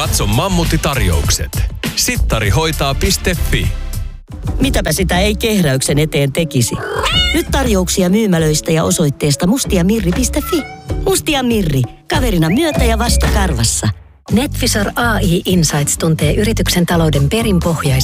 Katso Mammutti-tarjoukset. Sittarihoitaa.fi. Mitäpä sitä ei kehräyksen eteen tekisi. Nyt tarjouksia myymälöistä ja osoitteesta mustiamirri.fi. Mustia Mirri. Kaverina myötä ja vastakarvassa. Netvisor AI Insights tuntee yrityksen talouden perinpohjaisesti